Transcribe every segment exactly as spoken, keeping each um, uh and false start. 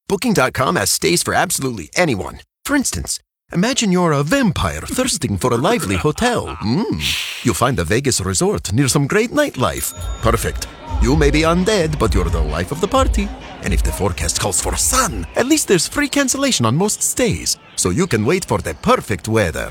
Booking dot com has stays for absolutely anyone. For instance, imagine you're a vampire thirsting for a lively hotel. Mm. You'll find a Vegas resort near some great nightlife. Perfect. You may be undead, but you're the life of the party. And if the forecast calls for sun, at least there's free cancellation on most stays, so you can wait for the perfect weather.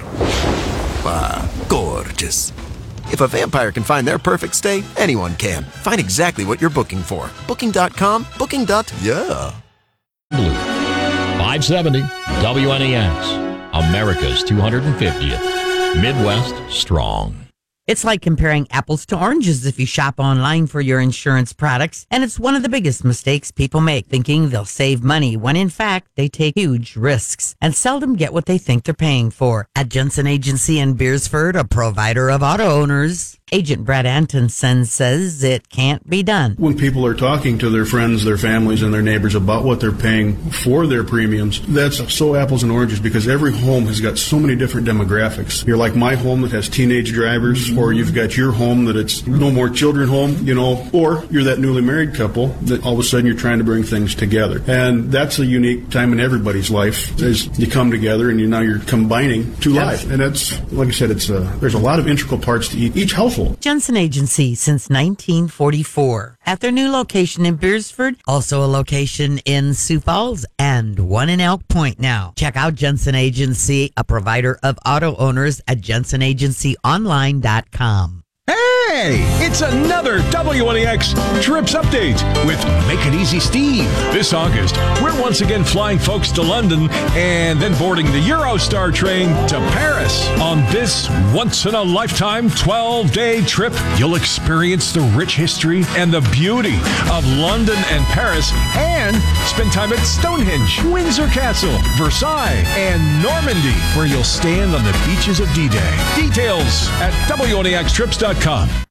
Ah, gorgeous. If a vampire can find their perfect stay, anyone can. Find exactly what you're booking for. Booking dot com, booking. Yeah. Blue. five seventy W N E X, America's two hundred fiftieth. Midwest strong. It's like comparing apples to oranges if you shop online for your insurance products, and it's one of the biggest mistakes people make, thinking they'll save money when in fact they take huge risks and seldom get what they think they're paying for. At Jensen Agency in Beersford, a provider of auto owners, Agent Brad Antonsen says it can't be done. When people are talking to their friends, their families, and their neighbors about what they're paying for their premiums, that's so apples and oranges because every home has got so many different demographics. You're like my home that has teenage drivers, or you've got your home that it's no more children home, you know, or you're that newly married couple that all of a sudden you're trying to bring things together. And that's a unique time in everybody's life as you come together and you now you're combining two lives. And that's, like I said, it's a, there's a lot of integral parts to each, each household. Jensen Agency since nineteen forty-four. At their new location in Beersford, also a location in Sioux Falls, and one in Elk Point now. Check out Jensen Agency, a provider of auto owners at jensen agency online dot com. Hey, it's another W N E X Trips Update with Make It Easy Steve. This August, we're once again flying folks to London and then boarding the Eurostar train to Paris. On this once-in-a-lifetime twelve-day trip, you'll experience the rich history and the beauty of London and Paris and spend time at Stonehenge, Windsor Castle, Versailles, and Normandy, where you'll stand on the beaches of D-Day. Details at W N E X trips dot com.